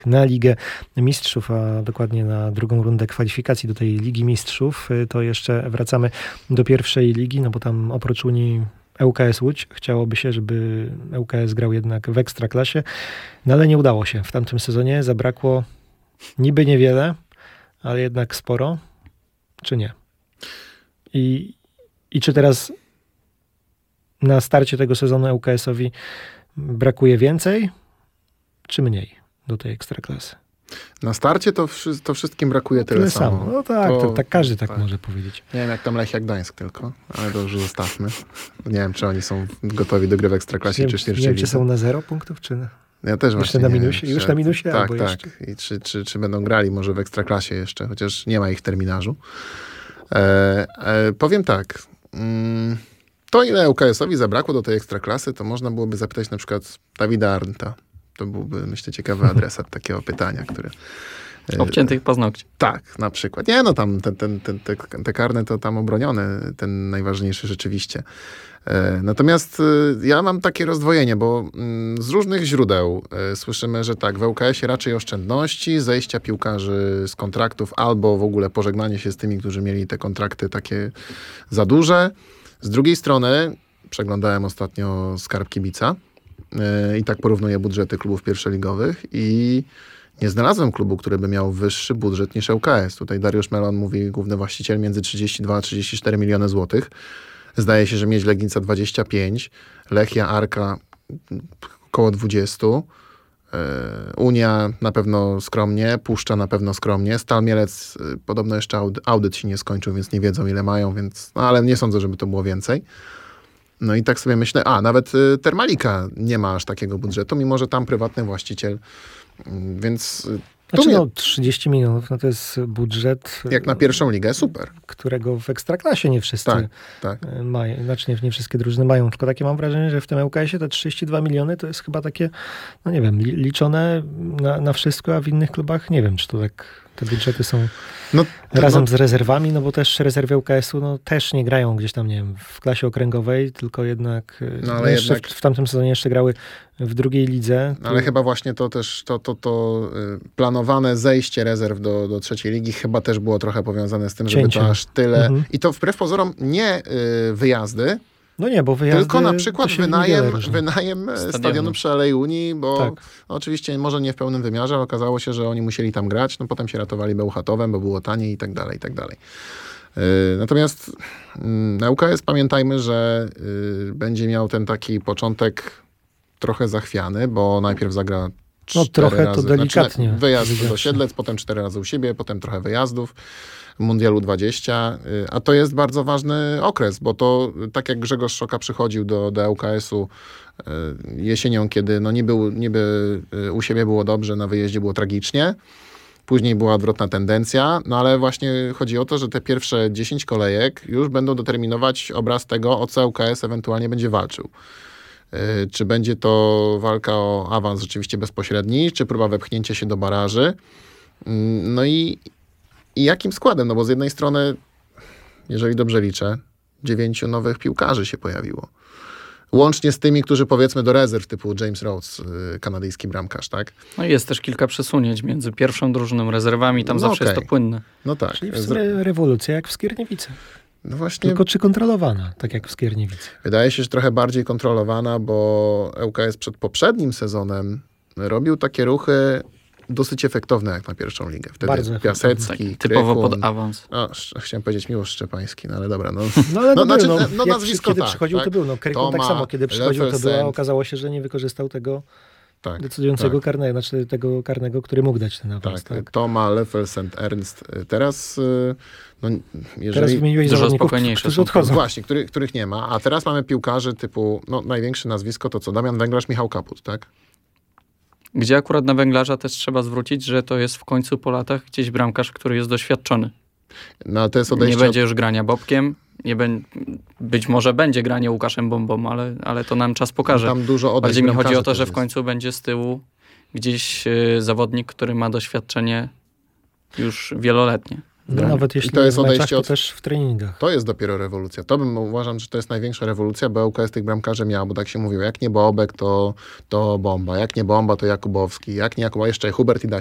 na Ligę Mistrzów, a dokładnie na drugą rundę kwalifikacji do tej Ligi Mistrzów, to jeszcze wracamy do pierwszej ligi, no bo tam oprócz Unii ŁKS Łódź chciałoby się, żeby ŁKS grał jednak w Ekstraklasie, no ale nie udało się. W tamtym sezonie zabrakło niby niewiele, ale jednak sporo, czy nie? I czy teraz na starcie tego sezonu ŁKS-owi brakuje więcej, czy mniej do tej Ekstraklasy? Na starcie to wszystkim brakuje tyle samo. No tak, to tak każdy tak może powiedzieć. Nie wiem jak tam Lechia Gdańsk tylko, ale to już zostawmy. Nie wiem, czy oni są gotowi do gry w Ekstraklasie, czy w pierwszej Nie wiem, lidze. czy są na 0 punktów, czy Ja też jeszcze właśnie na minusie? Już na minusie? Tak, albo tak. jeszcze? I czy będą grali może w Ekstraklasie jeszcze, chociaż nie ma ich w terminarzu. Powiem tak. To ile ŁKS-owi zabrakło do tej Ekstraklasy, to można byłoby zapytać na przykład Dawida Arndta. To byłby, myślę, ciekawy adresat takiego pytania, które... Obciętych paznokci. Tak, na przykład. Nie, no tam te karne to tam obronione, ten najważniejszy rzeczywiście. Natomiast ja mam takie rozdwojenie, bo z różnych źródeł słyszymy, że tak, w ŁKS-ie raczej oszczędności, zejścia piłkarzy z kontraktów albo w ogóle pożegnanie się z tymi, którzy mieli te kontrakty takie za duże. Z drugiej strony przeglądałem ostatnio Skarb Kibica i tak porównuję budżety klubów pierwszoligowych i nie znalazłem klubu, który by miał wyższy budżet niż ŁKS. Tutaj Dariusz Melon mówi, główny właściciel, między 32 a 34 miliony złotych. Zdaje się, że Miedź Legnica 25, Lechia Arka około 20, Unia na pewno skromnie, Puszcza na pewno skromnie, Stal Mielec podobno jeszcze audyt się nie skończył, więc nie wiedzą ile mają, więc, no, ale nie sądzę, żeby to było więcej. No i tak sobie myślę, nawet Termalika nie ma aż takiego budżetu, mimo że tam prywatny właściciel, więc... Znaczy 30 milionów, no to jest budżet... Jak na pierwszą ligę, super. Którego w Ekstraklasie nie wszyscy mają. Znaczy nie wszystkie drużyny mają, tylko takie mam wrażenie, że w tym ŁKS-ie te 32 miliony to jest chyba takie, no nie wiem, liczone na wszystko, a w innych klubach nie wiem, czy to tak te budżety są razem z rezerwami, no bo też rezerwy ŁKS-u też nie grają gdzieś tam, nie wiem, w klasie okręgowej, tylko jednak, w tamtym sezonie jeszcze grały w drugiej lidze. Ale chyba właśnie to też, to planowane zejście rezerw do trzeciej ligi chyba też było trochę powiązane z tym, żeby to aż tyle. I to wbrew pozorom nie wyjazdy, no nie, bo wyjazdy... Tylko na przykład wynajem stadionu przy Alei Unii, bo oczywiście może nie w pełnym wymiarze, ale okazało się, że oni musieli tam grać, no potem się ratowali Bełchatowem, bo było taniej i tak dalej, i tak dalej. Natomiast na ŁKS pamiętajmy, że będzie miał ten taki początek trochę zachwiany, bo najpierw zagra 4 trochę razy, to delikatnie. Wyjazd do Siedlec, potem 4 razy u siebie, potem trochę wyjazdów. Mundialu 20, a to jest bardzo ważny okres, bo to tak jak Grzegorz Szoka przychodził do ŁKS-u jesienią, kiedy niby u siebie było dobrze, na wyjeździe było tragicznie, później była odwrotna tendencja, no ale właśnie chodzi o to, że te pierwsze 10 kolejek już będą determinować obraz tego, o co ŁKS ewentualnie będzie walczył. Czy będzie to walka o awans rzeczywiście bezpośredni, czy próba wepchnięcia się do baraży. No i jakim składem? No bo z jednej strony, jeżeli dobrze liczę, 9 nowych piłkarzy się pojawiło. Łącznie z tymi, którzy powiedzmy do rezerw, typu James Rhodes, kanadyjski bramkarz, tak? No i jest też kilka przesunięć między pierwszą drużyną, rezerwami, tam zawsze jest to płynne. No tak. Czyli w sumie rewolucja jak w Skierniewicy. No właśnie. Tylko czy kontrolowana, tak jak w Skierniewicy? Wydaje się, że trochę bardziej kontrolowana, bo ŁKS przed poprzednim sezonem robił takie ruchy dosyć efektowne jak na pierwszą ligę. Wtedy bardzo Piasecki, typowo Krykun, pod awans. Chciałem powiedzieć Miłosz Szczepański, no ale dobra. Nazwisko kiedy przychodził, tak? to był. Krykun tak samo, kiedy przychodził, to było. Okazało się, że nie wykorzystał tego decydującego karnego, znaczy tego karnego, który mógł dać ten awans. Tak. Toma, Leffel, St. Ernst. Teraz Teraz wymieniłeś zawodników, którzy odchodzą. Właśnie, których nie ma. A teraz mamy piłkarzy typu, największe nazwisko to co? Damian Węglarz, Michał Kaput, tak? Gdzie akurat na Węglarza też trzeba zwrócić, że to jest w końcu po latach gdzieś bramkarz, który jest doświadczony. No, to jest odejście nie będzie już grania Bobkiem, być może będzie granie Łukaszem Bombą, ale to nam czas pokaże. Tam dużo odejść. Bardziej mi chodzi o to, że w końcu będzie z tyłu gdzieś zawodnik, który ma doświadczenie już wieloletnie. Nawet jeśli to jest w meczach, to też w treningach. To jest dopiero rewolucja. Uważam, że to jest największa rewolucja, bo ŁKS tych bramkarzy miał, bo tak się mówiło, jak nie Bobek, to Bomba, jak nie Bomba, to Jakubowski, jak nie Jakubowski, jeszcze Hubert i